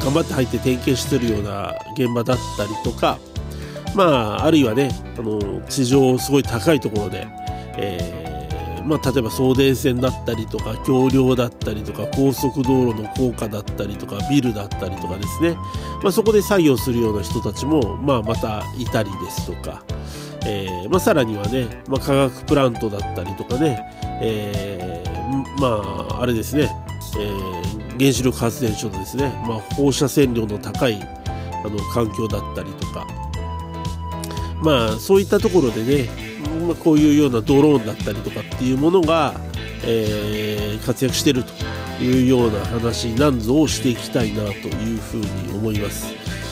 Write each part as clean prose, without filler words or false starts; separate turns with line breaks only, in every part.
頑張って入って点検してるような現場だったりとか、あるいはね地上すごい高いところで、例えば送電線だったりとか橋梁だったりとか高速道路の高架だったりとかビルだったりとかですね、そこで作業するような人たちも、またいたりですとか、さらにはね、化学プラントだったりとかね、あれですね、原子力発電所のですね、放射線量の高い環境だったりとか、そういったところでね、こういうようなドローンだったりとかっていうものが、活躍しているというような話なんぞをしていきたいなというふうに思います。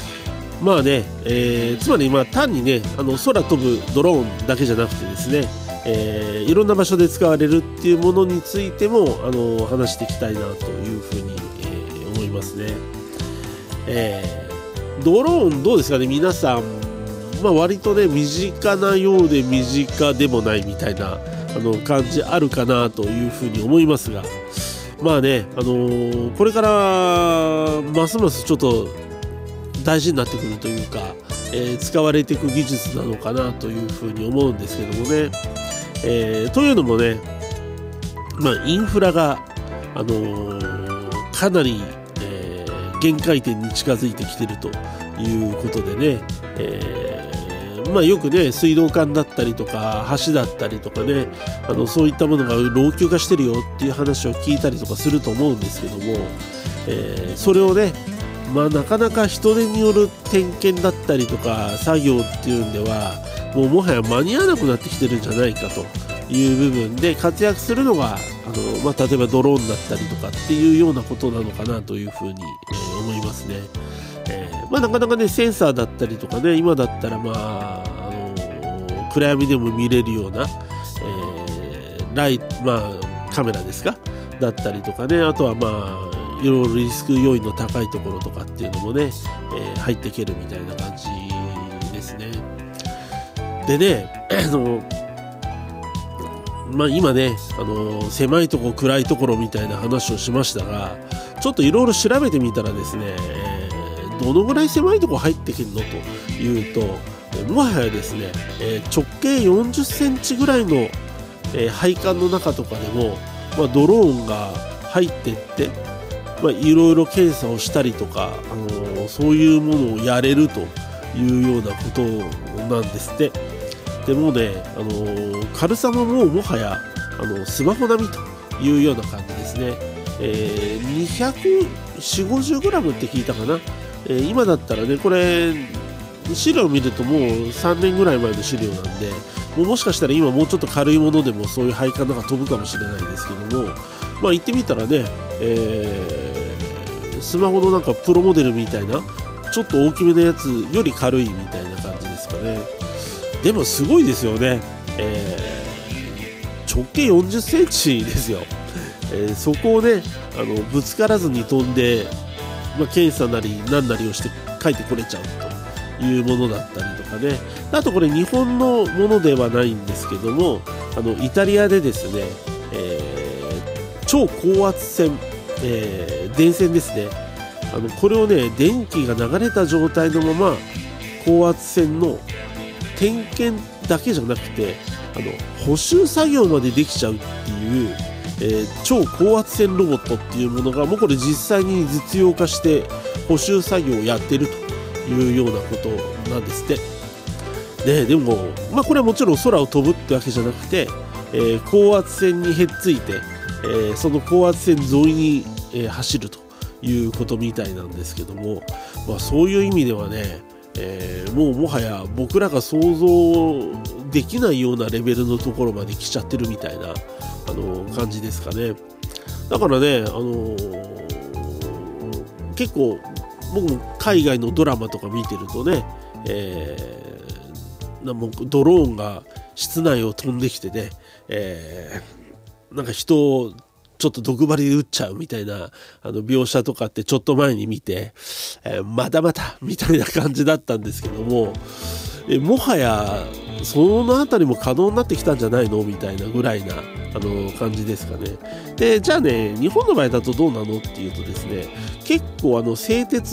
つまり単にね空飛ぶドローンだけじゃなくてですね、いろんな場所で使われるっていうものについても話していきたいなというふうに、思いますね。ドローンどうですかね、皆さん。割とね身近なようで身近でもないみたいな感じあるかなというふうに思いますが、これからますますちょっと大事になってくるというか、使われていく技術なのかなというふうに思うんですけどもね、というのもね、インフラが、かなり、限界点に近づいてきているということでね、よくね水道管だったりとか橋だったりとかねそういったものが老朽化してるよっていう話を聞いたりとかすると思うんですけども、それをねなかなか人手による点検だったりとか作業っていうんではもはや間に合わなくなってきてるんじゃないかという部分で活躍するのが例えばドローンだったりとかっていうようなことなのかなというふうに、思いますね。なかなかねセンサーだったりとかね、今だったら暗闇でも見れるような、カメラですかだったりとかね、あとはいろいろリスク要因の高いところとかっていうのもね、入っていけるみたいな感じですね。でね今ね狭いところ暗いところみたいな話をしましたが、ちょっといろいろ調べてみたらですね、どのぐらい狭いところ入ってくるのというと、もはやですね、直径40センチぐらいの、配管の中とかでも、ドローンが入っていって、いろいろ検査をしたりとか、そういうものをやれるというようなことなんですって。でもね、軽さももはやスマホ並みというような感じですね。240-50g って聞いたかな。今だったらね、これ資料を見るともう3年ぐらい前の資料なんで、もしかしたら今もうちょっと軽いものでもそういう配管の中飛ぶかもしれないですけども、行ってみたらね、スマホのプロモデルみたいなちょっと大きめのやつより軽いみたいな感じですかね。でもすごいですよね。直径40センチですよ。そこをねぶつからずに飛んで、検査なり何なりをして帰ってこれちゃうというものだったりとかね。あとこれ日本のものではないんですけども、イタリアでですね、超高圧線、電線ですね、これをね電気が流れた状態のまま高圧線の点検だけじゃなくて補修作業までできちゃうっていう、超高圧線ロボットっていうものがもうこれ実際に実用化して補修作業をやってるというようなことなんですって。でも、これはもちろん空を飛ぶってわけじゃなくて、高圧線にへっついて、その高圧線沿いに、走るということみたいなんですけども、そういう意味ではね、もはや僕らが想像できないようなレベルのところまで来ちゃってるみたいな感じですかね。だからね、結構僕も海外のドラマとか見てるとね、ドローンが室内を飛んできてね、人をちょっと毒針で撃っちゃうみたいな描写とかってちょっと前に見て、またみたいな感じだったんですけども、もはやそのあたりも可能になってきたんじゃないのみたいなぐらいな感じですかね。でじゃあね、日本の場合だとどうなのっていうとですね、結構製鉄